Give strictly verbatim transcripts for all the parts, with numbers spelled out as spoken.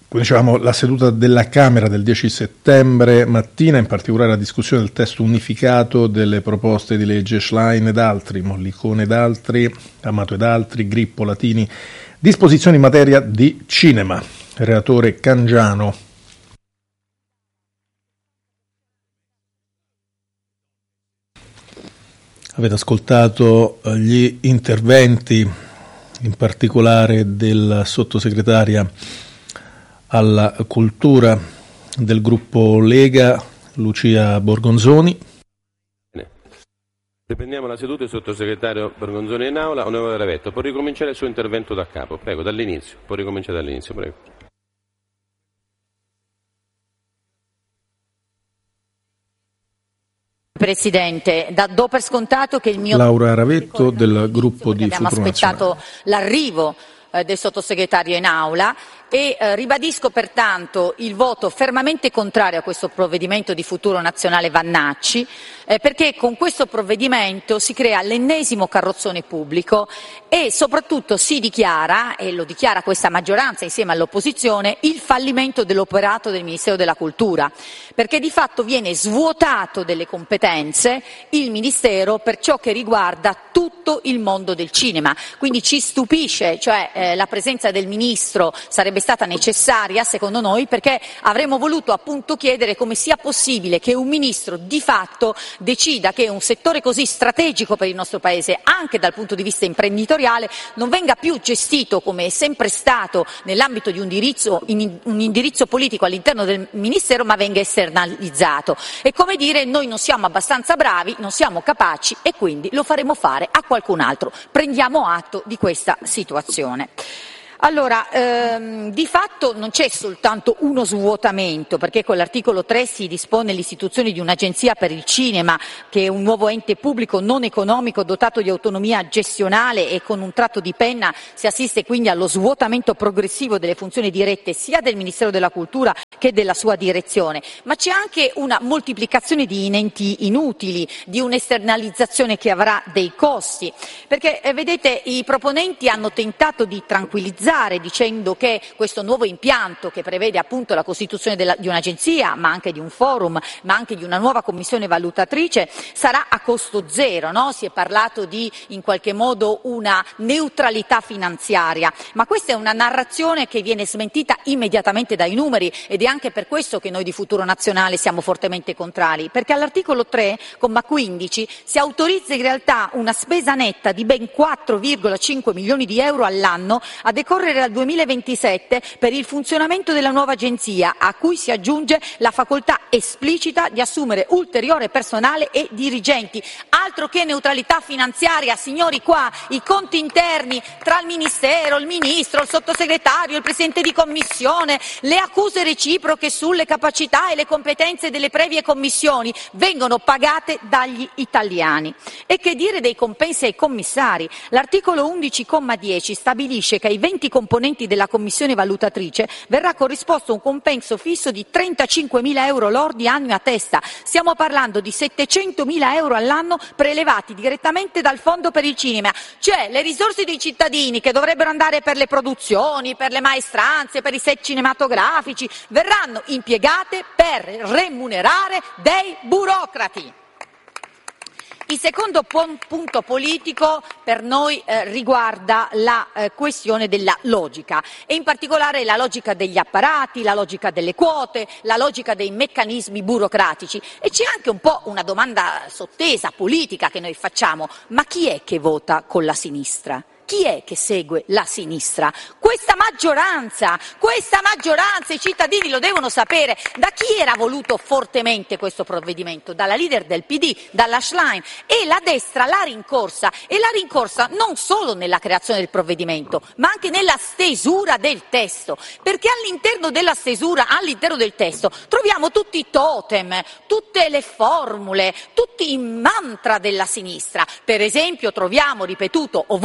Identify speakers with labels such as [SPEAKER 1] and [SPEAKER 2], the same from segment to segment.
[SPEAKER 1] Come dicevamo, la seduta della Camera del dieci settembre mattina, in particolare la discussione del testo unificato delle proposte di legge Schlein ed altri, Mollicone ed altri, Amato ed altri, Grippo, Latini, disposizioni in materia di cinema. Relatore Cangiano. Avete ascoltato gli interventi, in particolare della sottosegretaria alla cultura del gruppo Lega, Lucia Borgonzoni.
[SPEAKER 2] Riprendiamo la seduta, il sottosegretario Borgonzoni in aula. Onorevole Ravetto, può ricominciare il suo intervento da capo, prego, dall'inizio, può ricominciare dall'inizio, prego.
[SPEAKER 3] Presidente, da, do per scontato che il mio...
[SPEAKER 1] Laura Ravetto del gruppo di
[SPEAKER 3] Abbiamo
[SPEAKER 1] Futuro
[SPEAKER 3] aspettato
[SPEAKER 1] Nazionale.
[SPEAKER 3] l'arrivo eh, del sottosegretario in aula e eh, ribadisco pertanto il voto fermamente contrario a questo provvedimento di Futuro Nazionale Vannacci, eh, perché con questo provvedimento si crea l'ennesimo carrozzone pubblico e soprattutto si dichiara, e lo dichiara questa maggioranza insieme all'opposizione, il fallimento dell'operato del Ministero della Cultura, perché di fatto viene svuotato delle competenze il Ministero per ciò che riguarda tutto il mondo del cinema. Quindi ci stupisce, cioè eh, la presenza del Ministro sarebbe stata necessaria secondo noi, perché avremmo voluto appunto chiedere come sia possibile che un Ministro di fatto decida che un settore così strategico per il nostro Paese, anche dal punto di vista imprenditoriale, non venga più gestito come è sempre stato nell'ambito di un indirizzo, un indirizzo politico all'interno del Ministero, ma venga esternalizzato. E come dire, noi non siamo abbastanza bravi, non siamo capaci e quindi lo faremo fare a qualcun altro. Prendiamo atto di questa situazione. Allora, ehm, di fatto non c'è soltanto uno svuotamento, perché con l'articolo tre si dispone l'istituzione di un'agenzia per il cinema, che è un nuovo ente pubblico non economico dotato di autonomia gestionale, e con un tratto di penna si assiste quindi allo svuotamento progressivo delle funzioni dirette sia del Ministero della Cultura che della sua direzione. Ma c'è anche una moltiplicazione di enti inutili, di un'esternalizzazione che avrà dei costi, perché eh, vedete, i proponenti hanno tentato di tranquillizzare dicendo che questo nuovo impianto, che prevede appunto la costituzione della, di un'agenzia, ma anche di un forum, ma anche di una nuova commissione valutatrice, sarà a costo zero, no? Si è parlato di in qualche modo una neutralità finanziaria, ma questa è una narrazione che viene smentita immediatamente dai numeri, ed è anche per questo che noi di Futuro Nazionale siamo fortemente contrari, perché all'articolo tre, comma quindici, si autorizza in realtà una spesa netta di ben quattro virgola cinque milioni di euro all'anno a decorrere dal duemilaventisette per il funzionamento della nuova agenzia, a cui si aggiunge la facoltà esplicita di assumere ulteriore personale e dirigenti. Altro che neutralità finanziaria, signori, qua i conti interni tra il Ministero, il Ministro, il Sottosegretario, il Presidente di Commissione, le accuse reciproche sulle capacità e le competenze delle previe commissioni vengono pagate dagli italiani. E che dire dei compensi ai commissari? L'articolo undici, comma dieci stabilisce che ai venti componenti della commissione valutatrice verrà corrisposto un compenso fisso di trentacinquemila euro lordi annui a testa. Stiamo parlando di settecentomila euro all'anno prelevati direttamente dal Fondo per il Cinema, cioè le risorse dei cittadini che dovrebbero andare per le produzioni, per le maestranze, per i set cinematografici, verranno impiegate per remunerare dei burocrati. Il secondo punto politico per noi eh, riguarda la eh, questione della logica, e in particolare la logica degli apparati, la logica delle quote, la logica dei meccanismi burocratici. E c'è anche un po' una domanda sottesa, politica, che noi facciamo: ma chi è che vota con la sinistra? Chi è che segue la sinistra? Questa maggioranza, questa maggioranza, i cittadini lo devono sapere. Da chi era voluto fortemente questo provvedimento? Dalla leader del P D, dalla Schlein, e la destra l'ha rincorsa, e l'ha rincorsa non solo nella creazione del provvedimento, ma anche nella stesura del testo, perché all'interno della stesura, all'interno del testo, troviamo tutti i totem, tutte le formule, tutti i mantra della sinistra. Per esempio troviamo ripetuto ovunque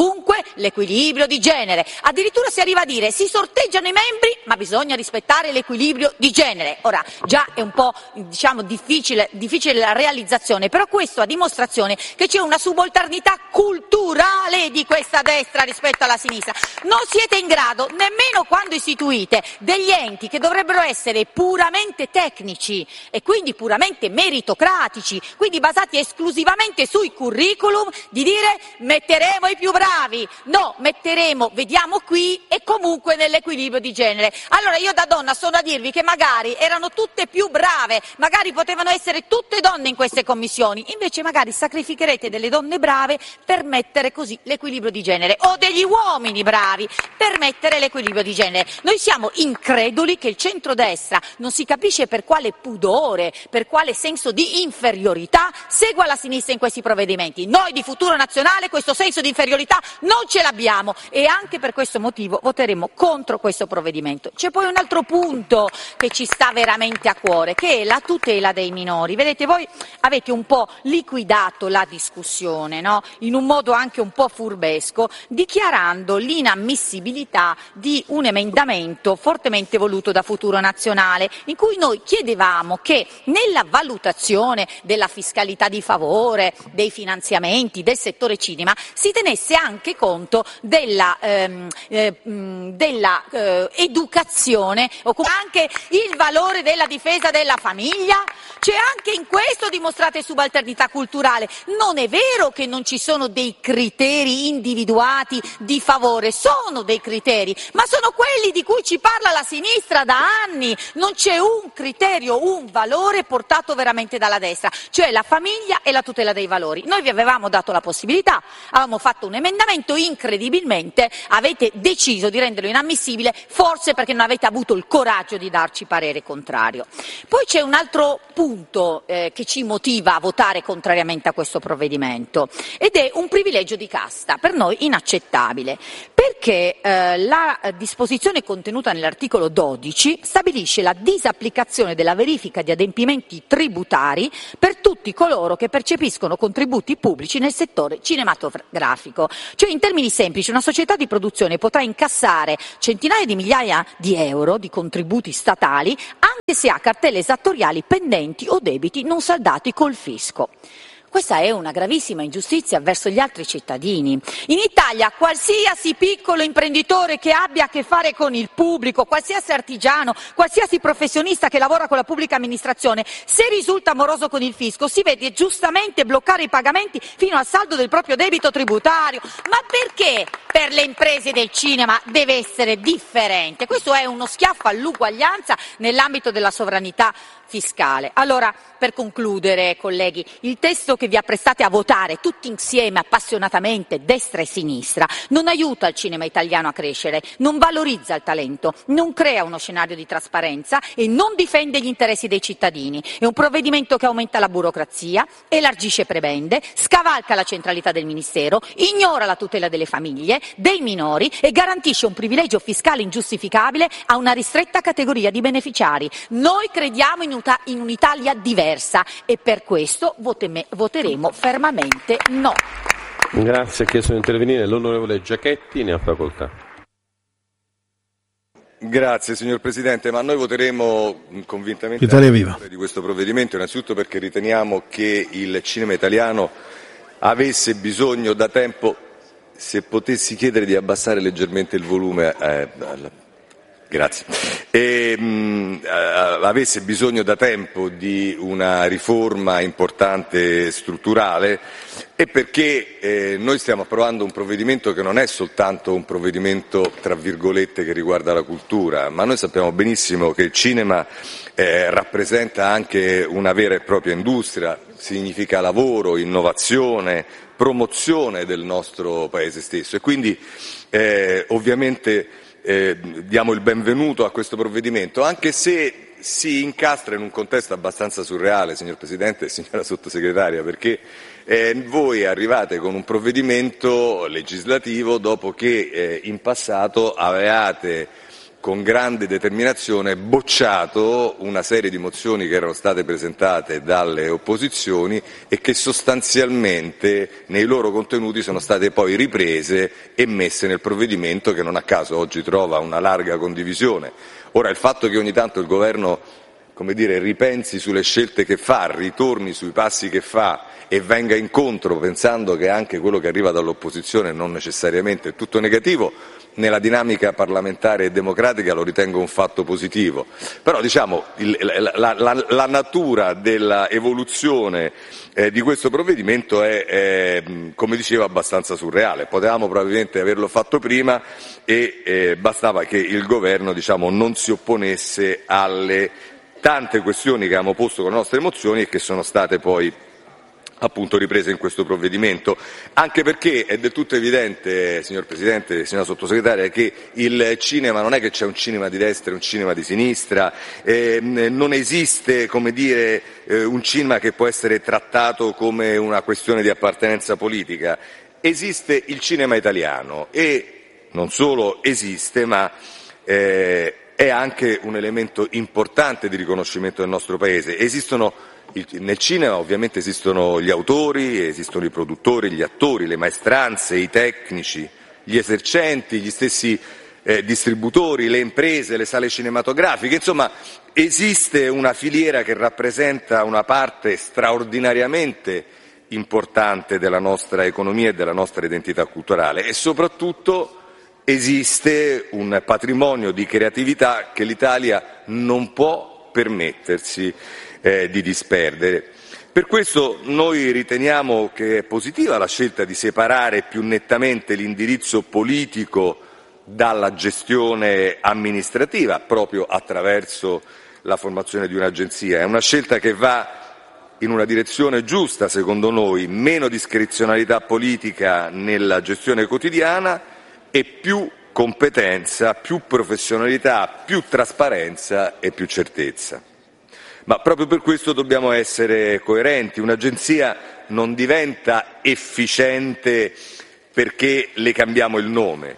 [SPEAKER 3] l'equilibrio di genere. Addirittura si arriva a dire si sorteggiano i membri, ma bisogna rispettare l'equilibrio di genere. Ora, già è un po' diciamo difficile, difficile la realizzazione, però questo a dimostrazione che c'è una subalternità culturale di questa destra rispetto alla sinistra. Non siete in grado, nemmeno quando istituite degli enti che dovrebbero essere puramente tecnici e quindi puramente meritocratici, quindi basati esclusivamente sui curriculum, di dire metteremo i più bravi. No, metteremo, vediamo qui e comunque nell'equilibrio di genere. Allora io da donna sono a dirvi che magari erano tutte più brave, magari potevano essere tutte donne in queste commissioni, invece magari sacrificherete delle donne brave per mettere così l'equilibrio di genere, o degli uomini bravi per mettere l'equilibrio di genere. Noi siamo increduli che il centrodestra, non si capisce per quale pudore, per quale senso di inferiorità, segua la sinistra in questi provvedimenti. Noi di Futuro Nazionale questo senso di inferiorità non ce l'abbiamo e anche per questo motivo voteremo contro questo provvedimento. C'è poi un altro punto che ci sta veramente a cuore, che è la tutela dei minori. Vedete, voi avete un po' liquidato la discussione, no? In un modo anche un po' furbesco, dichiarando l'inammissibilità di un emendamento fortemente voluto da Futuro Nazionale, in cui noi chiedevamo che nella valutazione della fiscalità di favore, dei finanziamenti, del settore cinema, si tenesse anche conto della, ehm, eh, della eh, educazione, anche il valore della difesa della famiglia. Cioè anche in questo dimostrate subalternità culturale. Non è vero che non ci sono dei criteri individuati di favore, sono dei criteri, ma sono quelli di cui ci parla la sinistra da anni. Non c'è un criterio, un valore portato veramente dalla destra, cioè la famiglia e la tutela dei valori. Noi vi avevamo dato la possibilità, avevamo fatto un emendamento, incredibilmente avete deciso di renderlo inammissibile, forse perché non avete avuto il coraggio di darci parere contrario. Poi c'è un altro punto eh, che ci motiva a votare contrariamente a questo provvedimento ed è un privilegio di casta, per noi inaccettabile, perché eh, la disposizione contenuta nell'articolo dodici stabilisce la disapplicazione della verifica di adempimenti tributari per tutti coloro che percepiscono contributi pubblici nel settore cinematografico. Cioè, in termini semplici, una società di produzione potrà incassare centinaia di migliaia di euro di contributi statali anche se ha cartelle esattoriali pendenti o debiti non saldati col fisco. Questa è una gravissima ingiustizia verso gli altri cittadini. In Italia qualsiasi piccolo imprenditore che abbia a che fare con il pubblico, qualsiasi artigiano, qualsiasi professionista che lavora con la pubblica amministrazione, se risulta moroso con il fisco si vede giustamente bloccare i pagamenti fino al saldo del proprio debito tributario. Ma perché per le imprese del cinema deve essere differente? Questo è uno schiaffo all'uguaglianza nell'ambito della sovranità fiscale. Allora, per concludere, colleghi, il testo che vi apprestate a votare tutti insieme appassionatamente, destra e sinistra, non aiuta il cinema italiano a crescere, non valorizza il talento, non crea uno scenario di trasparenza e non difende gli interessi dei cittadini. È un provvedimento che aumenta la burocrazia, elargisce prebende, scavalca la centralità del Ministero, ignora la tutela delle famiglie, dei minori e garantisce un privilegio fiscale ingiustificabile a una ristretta categoria di beneficiari. Noi crediamo in in un'Italia diversa e per questo voteme, voteremo fermamente no.
[SPEAKER 2] Grazie, ha chiesto di intervenire l'onorevole Giachetti, ne ha facoltà.
[SPEAKER 4] Grazie signor Presidente, ma noi voteremo convintamente
[SPEAKER 1] Italia Viva
[SPEAKER 4] di questo provvedimento, innanzitutto perché riteniamo che il cinema italiano avesse bisogno da tempo, se potessi chiedere di abbassare leggermente il volume eh, alla Grazie. E, mh, avesse bisogno da tempo di una riforma importante strutturale e perché eh, noi stiamo approvando un provvedimento che non è soltanto un provvedimento tra virgolette che riguarda la cultura, ma noi sappiamo benissimo che il cinema eh, rappresenta anche una vera e propria industria, significa lavoro, innovazione, promozione del nostro Paese stesso e quindi eh, ovviamente Eh, diamo il benvenuto a questo provvedimento, anche se si incastra in un contesto abbastanza surreale, signor Presidente e signora Sottosegretaria, perché eh, voi arrivate con un provvedimento legislativo dopo che eh, in passato avevate con grande determinazione bocciato una serie di mozioni che erano state presentate dalle opposizioni e che sostanzialmente nei loro contenuti sono state poi riprese e messe nel provvedimento, che non a caso oggi trova una larga condivisione. Ora, il fatto che ogni tanto il Governo, come dire, ripensi sulle scelte che fa, ritorni sui passi che fa e venga incontro pensando che anche quello che arriva dall'opposizione non necessariamente è tutto negativo, nella dinamica parlamentare e democratica lo ritengo un fatto positivo. Però diciamo il, la, la, la natura dell'evoluzione eh, di questo provvedimento è, è, come dicevo, abbastanza surreale. Potevamo probabilmente averlo fatto prima e eh, bastava che il Governo, diciamo, non si opponesse alle tante questioni che abbiamo posto con le nostre mozioni e che sono state poi appunto riprese in questo provvedimento, anche perché è del tutto evidente, signor Presidente, signora Sottosegretaria, che il cinema non è che c'è un cinema di destra e un cinema di sinistra, eh, non esiste, come dire, eh, un cinema che può essere trattato come una questione di appartenenza politica. Esiste il cinema italiano e non solo esiste, ma eh, è anche un elemento importante di riconoscimento del nostro Paese. Esistono Nel cinema ovviamente esistono gli autori, esistono i produttori, gli attori, le maestranze, i tecnici, gli esercenti, gli stessi eh, distributori, le imprese, le sale cinematografiche, insomma esiste una filiera che rappresenta una parte straordinariamente importante della nostra economia e della nostra identità culturale e soprattutto esiste un patrimonio di creatività che l'Italia non può permettersi Eh, di disperdere. Per questo noi riteniamo che è positiva la scelta di separare più nettamente l'indirizzo politico dalla gestione amministrativa, proprio attraverso la formazione di un'agenzia. È una scelta che va in una direzione giusta, secondo noi, meno discrezionalità politica nella gestione quotidiana e più competenza, più professionalità, più trasparenza e più certezza. Ma proprio per questo dobbiamo essere coerenti. Un'agenzia non diventa efficiente perché le cambiamo il nome,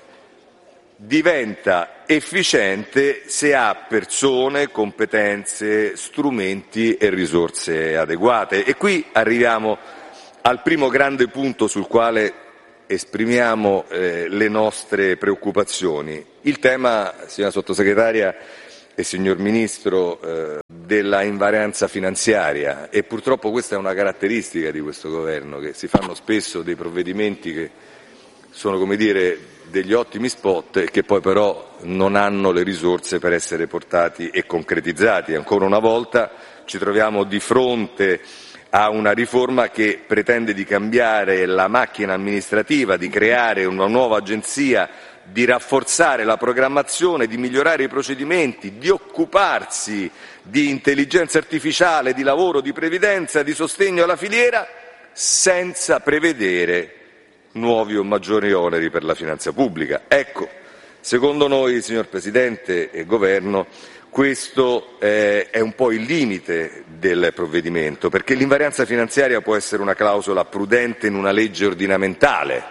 [SPEAKER 4] diventa efficiente se ha persone, competenze, strumenti e risorse adeguate. E qui arriviamo al primo grande punto sul quale esprimiamo eh, le nostre preoccupazioni. Il tema, signora Sottosegretaria e signor Ministro, eh, della invarianza finanziaria, e purtroppo questa è una caratteristica di questo Governo, che si fanno spesso dei provvedimenti che sono, come dire, degli ottimi spot e che poi però non hanno le risorse per essere portati e concretizzati. Ancora una volta ci troviamo di fronte a una riforma che pretende di cambiare la macchina amministrativa, di creare una nuova agenzia, di rafforzare la programmazione, di migliorare i procedimenti, di occuparsi di intelligenza artificiale, di lavoro, di previdenza, di sostegno alla filiera, senza prevedere nuovi o maggiori oneri per la finanza pubblica. Ecco, secondo noi, signor Presidente e Governo, questo eh, è un po' il limite del provvedimento, perché l'invarianza finanziaria può essere una clausola prudente in una legge ordinamentale,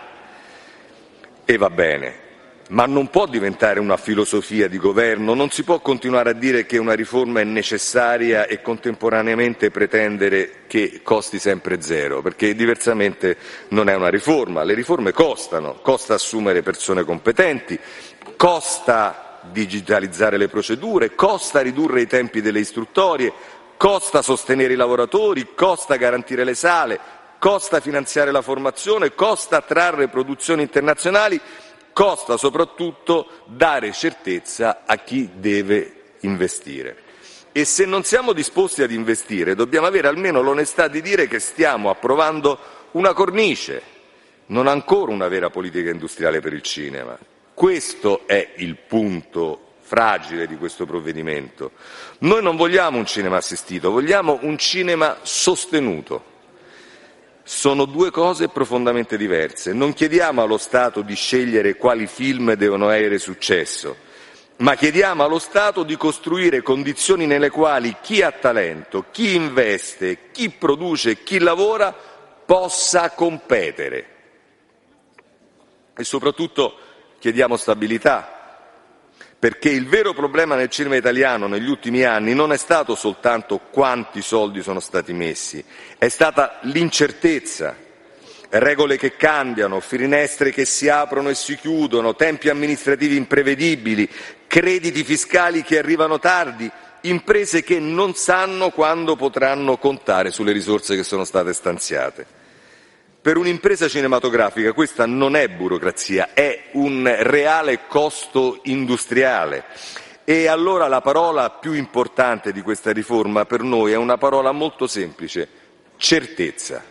[SPEAKER 4] e va bene, ma non può diventare una filosofia di governo, non si può continuare a dire che una riforma è necessaria e contemporaneamente pretendere che costi sempre zero, perché diversamente non è una riforma. Le riforme costano, costa assumere persone competenti, costa digitalizzare le procedure, costa ridurre i tempi delle istruttorie, costa sostenere i lavoratori, costa garantire le sale, costa finanziare la formazione, costa attrarre produzioni internazionali, costa soprattutto dare certezza a chi deve investire. E se non siamo disposti ad investire, dobbiamo avere almeno l'onestà di dire che stiamo approvando una cornice, non ancora una vera politica industriale per il cinema. Questo è il punto fragile di questo provvedimento. Noi non vogliamo un cinema assistito, vogliamo un cinema sostenuto. Sono due cose profondamente diverse. Non chiediamo allo Stato di scegliere quali film devono avere successo, ma chiediamo allo Stato di costruire condizioni nelle quali chi ha talento, chi investe, chi produce, chi lavora possa competere. E soprattutto chiediamo stabilità, perché il vero problema nel cinema italiano negli ultimi anni non è stato soltanto quanti soldi sono stati messi, è stata l'incertezza, regole che cambiano, finestre che si aprono e si chiudono, tempi amministrativi imprevedibili, crediti fiscali che arrivano tardi, imprese che non sanno quando potranno contare sulle risorse che sono state stanziate. Per un'impresa cinematografica questa non è burocrazia, è un reale costo industriale. E allora la parola più importante di questa riforma per noi è una parola molto semplice: certezza.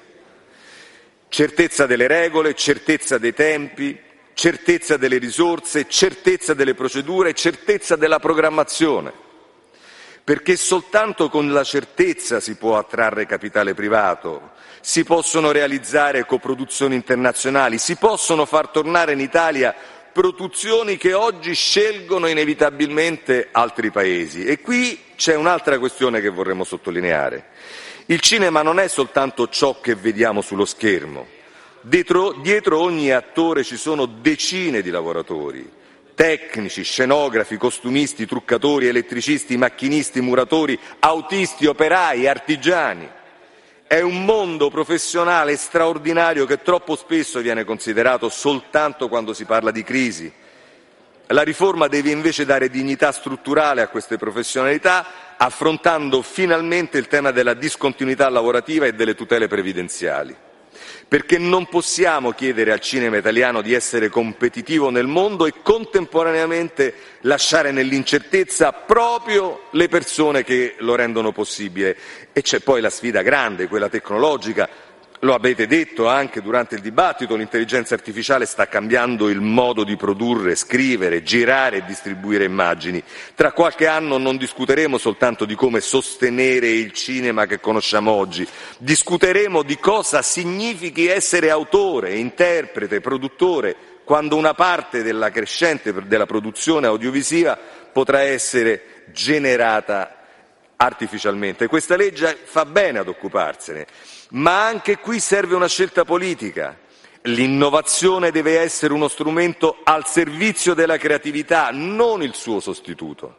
[SPEAKER 4] Certezza delle regole, certezza dei tempi, certezza delle risorse, certezza delle procedure, certezza della programmazione. Perché soltanto con la certezza si può attrarre capitale privato, si possono realizzare coproduzioni internazionali, si possono far tornare in Italia produzioni che oggi scelgono inevitabilmente altri paesi. E qui c'è un'altra questione che vorremmo sottolineare. Il cinema non è soltanto ciò che vediamo sullo schermo. Dietro, dietro ogni attore ci sono decine di lavoratori, tecnici, scenografi, costumisti, truccatori, elettricisti, macchinisti, muratori, autisti, operai, artigiani. È un mondo professionale straordinario che troppo spesso viene considerato soltanto quando si parla di crisi. La riforma deve invece dare dignità strutturale a queste professionalità, affrontando finalmente il tema della discontinuità lavorativa e delle tutele previdenziali. Perché non possiamo chiedere al cinema italiano di essere competitivo nel mondo e contemporaneamente lasciare nell'incertezza proprio le persone che lo rendono possibile. E c'è poi la sfida grande, quella tecnologica. Lo avete detto anche durante il dibattito, l'intelligenza artificiale sta cambiando il modo di produrre, scrivere, girare e distribuire immagini. Tra qualche anno non discuteremo soltanto di come sostenere il cinema che conosciamo oggi, discuteremo di cosa significhi essere autore, interprete, produttore, quando una parte della crescente della produzione audiovisiva potrà essere generata artificialmente. Questa legge fa bene ad occuparsene. Ma anche qui serve una scelta politica. L'innovazione deve essere uno strumento al servizio della creatività, non il suo sostituto.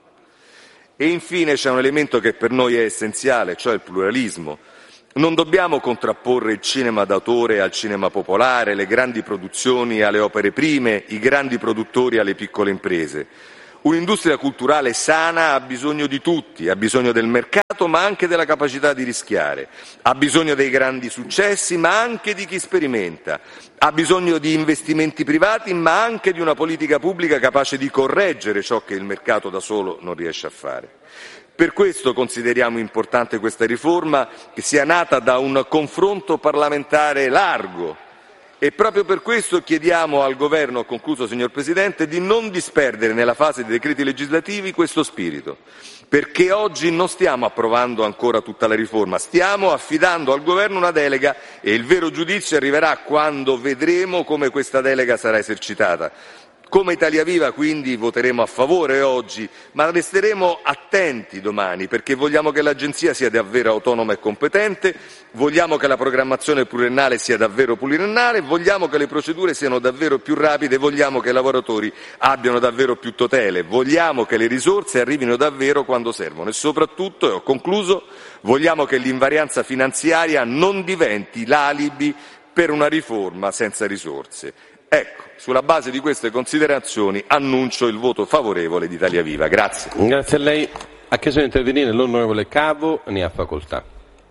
[SPEAKER 4] E infine c'è un elemento che per noi è essenziale, cioè il pluralismo. Non dobbiamo contrapporre il cinema d'autore al cinema popolare, le grandi produzioni alle opere prime, i grandi produttori alle piccole imprese. Un'industria culturale sana ha bisogno di tutti, ha bisogno del mercato ma anche della capacità di rischiare, ha bisogno dei grandi successi ma anche di chi sperimenta, ha bisogno di investimenti privati ma anche di una politica pubblica capace di correggere ciò che il mercato da solo non riesce a fare. Per questo consideriamo importante questa riforma che sia nata da un confronto parlamentare largo. E proprio per questo chiediamo al Governo, ho concluso signor Presidente, di non disperdere nella fase dei decreti legislativi questo spirito, perché oggi non stiamo approvando ancora tutta la riforma, stiamo affidando al Governo una delega e il vero giudizio arriverà quando vedremo come questa delega sarà esercitata. Come Italia Viva quindi voteremo a favore oggi, ma resteremo attenti domani perché vogliamo che l'Agenzia sia davvero autonoma e competente, vogliamo che la programmazione pluriennale sia davvero pluriennale, vogliamo che le procedure siano davvero più rapide, vogliamo che i lavoratori abbiano davvero più tutele, vogliamo che le risorse arrivino davvero quando servono e soprattutto, e ho concluso, vogliamo che l'invarianza finanziaria non diventi l'alibi per una riforma senza risorse. Ecco, sulla base di queste considerazioni annuncio il voto favorevole di Italia Viva. Grazie.
[SPEAKER 2] Grazie a lei. Ha chiesto di intervenire l'onorevole Cavo, ne ha facoltà.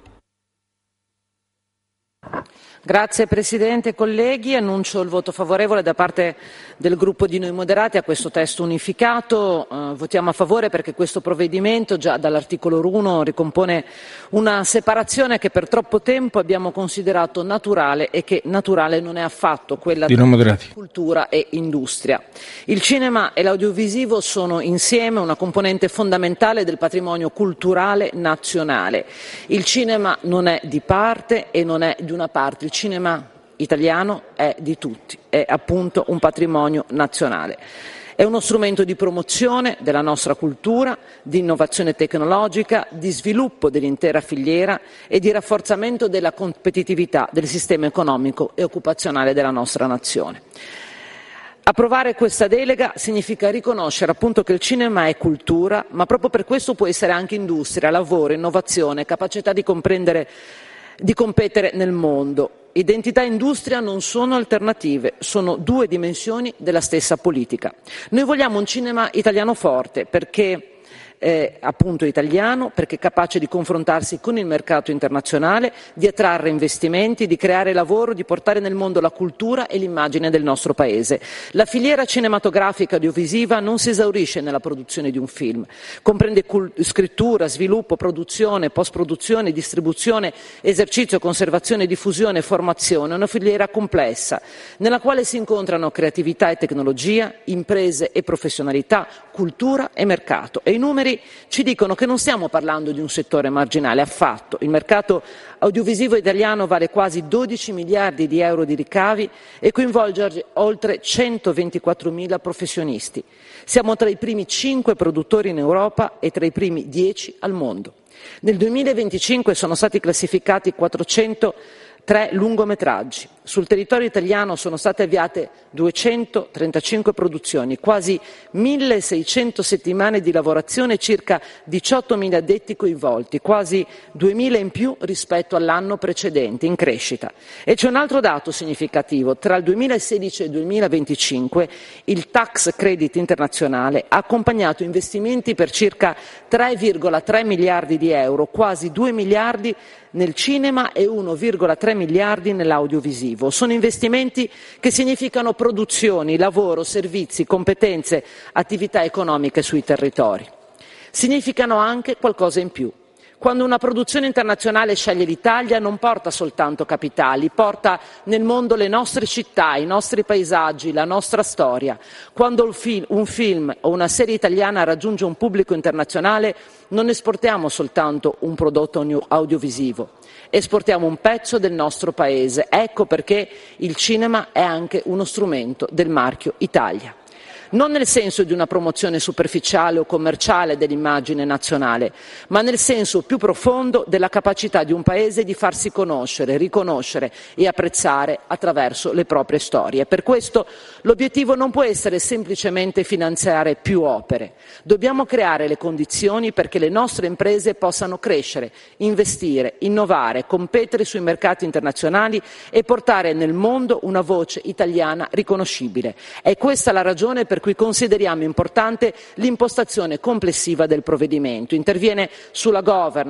[SPEAKER 5] Grazie Presidente, colleghi. Annuncio il voto favorevole da parte del gruppo di Noi Moderati a questo testo unificato. Eh, votiamo a favore perché questo provvedimento già dall'articolo uno ricompone una separazione che per troppo tempo abbiamo considerato naturale e che naturale non è affatto, quella
[SPEAKER 1] di
[SPEAKER 5] tra cultura e industria. Il cinema e l'audiovisivo sono insieme una componente fondamentale del patrimonio culturale nazionale. Il cinema non è di parte e non è di una parte. Il cinema italiano è di tutti, è appunto un patrimonio nazionale. È uno strumento di promozione della nostra cultura, di innovazione tecnologica, di sviluppo dell'intera filiera e di rafforzamento della competitività del sistema economico e occupazionale della nostra nazione. Approvare questa delega significa riconoscere appunto che il cinema è cultura, ma proprio per questo può essere anche industria, lavoro, innovazione, capacità di comprendere, di competere nel mondo. Identità e industria non sono alternative, sono due dimensioni della stessa politica. Noi vogliamo un cinema italiano forte perché Eh, appunto italiano, perché capace di confrontarsi con il mercato internazionale, di attrarre investimenti, di creare lavoro, di portare nel mondo la cultura e l'immagine del nostro Paese. La filiera cinematografica audiovisiva non si esaurisce nella produzione di un film, comprende cult- scrittura, sviluppo, produzione, post-produzione, distribuzione, esercizio, conservazione, diffusione, formazione, una filiera complessa, nella quale si incontrano creatività e tecnologia, imprese e professionalità, cultura e mercato. E i numeri ci dicono che non stiamo parlando di un settore marginale affatto. Il mercato audiovisivo italiano vale quasi dodici miliardi di euro di ricavi e coinvolge oltre centoventiquattromila professionisti. Siamo tra i primi cinque produttori in Europa e tra i primi dieci al mondo. Nel duemilaventicinque sono stati classificati quattrocentotré lungometraggi. Sul territorio italiano sono state avviate duecentotrentacinque produzioni, quasi milleseicento settimane di lavorazione e circa diciottomila addetti coinvolti, quasi duemila in più rispetto all'anno precedente, in crescita. E c'è un altro dato significativo: tra il duemilasedici e il duemilaventicinque il tax credit internazionale ha accompagnato investimenti per circa tre virgola tre miliardi di euro, quasi due miliardi nel cinema e uno virgola tre miliardi nell'audiovisivo. Sono investimenti che significano produzioni, lavoro, servizi, competenze, attività economiche sui territori. Significano anche qualcosa in più. Quando una produzione internazionale sceglie l'Italia non porta soltanto capitali, porta nel mondo le nostre città, i nostri paesaggi, la nostra storia. Quando un film o una serie italiana raggiunge un pubblico internazionale non esportiamo soltanto un prodotto audiovisivo, esportiamo un pezzo del nostro paese. Ecco perché il cinema è anche uno strumento del marchio Italia. Non nel senso di una promozione superficiale o commerciale dell'immagine nazionale, ma nel senso più profondo della capacità di un Paese di farsi conoscere, riconoscere e apprezzare attraverso le proprie storie. Per questo l'obiettivo non può essere semplicemente finanziare più opere. Dobbiamo creare le condizioni perché le nostre imprese possano crescere, investire, innovare, competere sui mercati internazionali e portare nel mondo una voce italiana riconoscibile. È questa la ragione per cui consideriamo importante l'impostazione complessiva del provvedimento. Interviene sulla governance